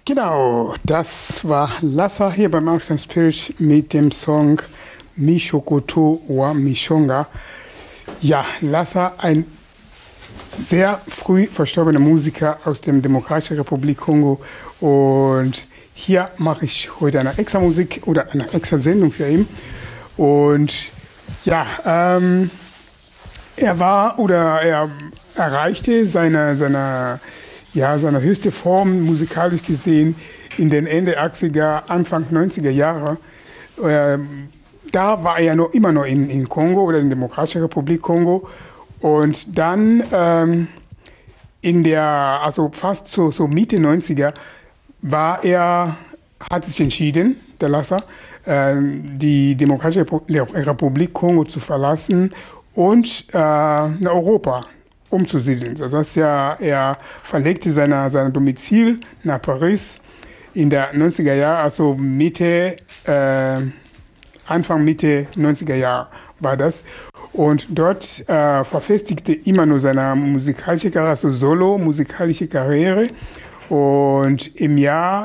Genau, das war Lassa hier beim African Spirit mit dem Song Mishokoto wa Mishonga. Ja, Lassa, ein sehr früh verstorbener Musiker aus der Demokratischen Republik Kongo. Und hier mache ich heute eine extra Musik oder eine extra Sendung für ihn. Und ja, er erreichte seine höchste Form musikalisch gesehen in den Ende 80er, Anfang 90er Jahre. Da war er ja immer noch in Kongo oder in der Demokratischen Republik Kongo. Und dann also fast so Mitte 90er hat sich entschieden, der Lassa, die Demokratische Republik Kongo zu verlassen und nach Europa umzusiedeln. Das heißt ja, er verlegte sein Domizil nach Paris in der 90er Jahre, also Anfang Mitte 90er Jahre war das. Und dort verfestigte immer nur seine musikalische Karriere, also Solo-musikalische Karriere. Und im Jahr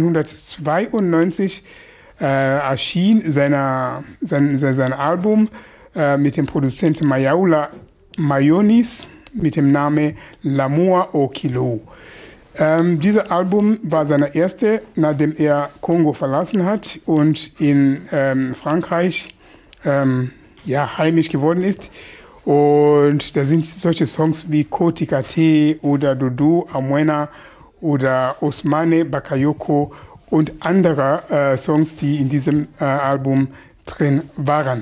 1992 erschien sein Album mit dem Produzenten Mayaula Mayonis mit dem Namen L'amour au kilo. Dieses Album war seine erste, nachdem er Kongo verlassen hat und in Frankreich heimisch geworden ist. Und da sind solche Songs wie Koti Kate oder Dodo Amwena oder Osmane Bakayoko und andere Songs, die in diesem Album drin waren.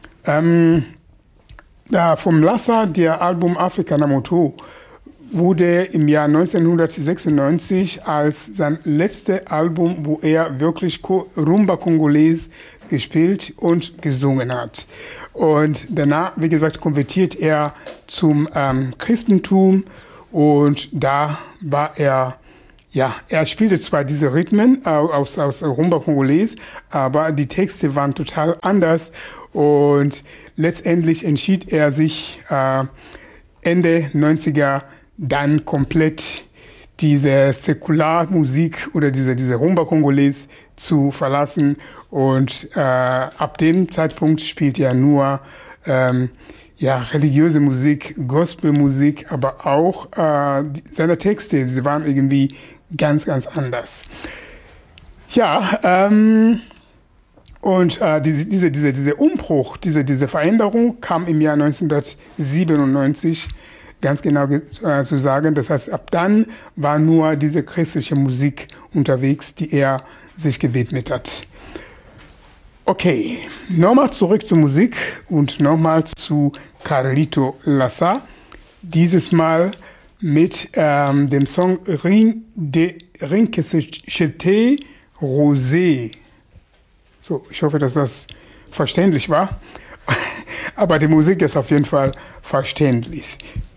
Vom Lassa, der Album Afrika na Moto, wurde im Jahr 1996 als sein letztes Album, wo er wirklich Rumba Kongolese gespielt und gesungen hat. Und danach, wie gesagt, konvertiert er zum Christentum und da war er spielte zwar diese Rhythmen aus Rumba Kongolese, aber die Texte waren total anders und letztendlich entschied er sich Ende 90er dann komplett diese Säkularmusik oder diese Rumba Kongolese zu verlassen und ab dem Zeitpunkt spielt er nur religiöse Musik, Gospelmusik, aber auch seine Texte, sie waren irgendwie ganz, ganz anders. Ja, und dieser Umbruch, diese Veränderung kam im Jahr 1997, ganz genau zu sagen. Das heißt, ab dann war nur diese christliche Musik unterwegs, die er sich gewidmet hat. Okay, nochmal zurück zur Musik und nochmal zu Carlito Lassa. Dieses Mal mit dem Song Ring de Rinquesete Rosé. So, ich hoffe, dass das verständlich war. Aber die Musik ist auf jeden Fall verständlich.